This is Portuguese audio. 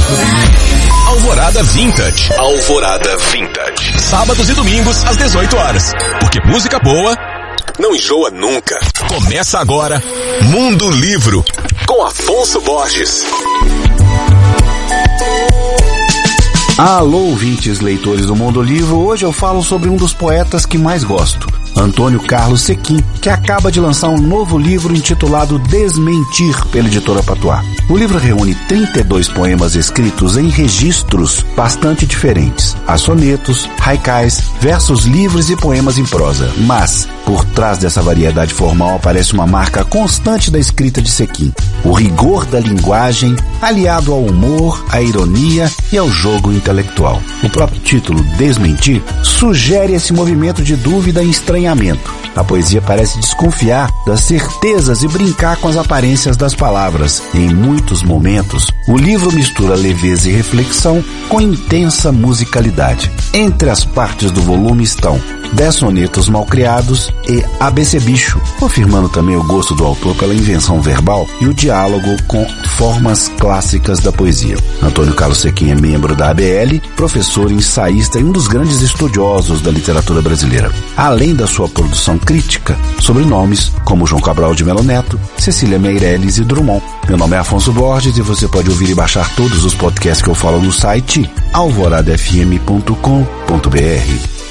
Alvorada Vintage. Alvorada Vintage. Sábados e domingos às 18 horas. Porque música boa não enjoa nunca. Começa agora Mundo Livro com Afonso Borges. Alô, ouvintes, leitores do Mundo Livro. Hoje eu falo sobre um dos poetas que mais gosto, Antônio Carlos Sequin, que acaba de lançar um novo livro intitulado Desmentir, pela editora Patuá. O livro reúne 32 poemas escritos em registros bastante diferentes. Há sonetos, haikais, versos livres e poemas em prosa. Mas, por trás dessa variedade formal aparece uma marca constante da escrita de Sequin: o rigor da linguagem, aliado ao humor, à ironia e ao jogo intelectual. O próprio título, Desmentir, sugere esse movimento de dúvida e estranhamento. A poesia parece desconfiar das certezas e brincar com as aparências das palavras. Em muitos momentos, o livro mistura leveza e reflexão com intensa musicalidade. Entre as partes do volume estão 10 sonetos malcriados e ABC Bicho, confirmando também o gosto do autor pela invenção verbal e o diálogo com formas clássicas da poesia. Antônio Carlos Sequin é membro da ABL, professor, ensaísta e um dos grandes estudiosos da literatura brasileira. Além da sua produção crítica sobre nomes como João Cabral de Melo Neto, Cecília Meirelles e Drummond. Meu nome é Afonso Borges e você pode ouvir e baixar todos os podcasts que eu falo no site alvoradafm.com.br.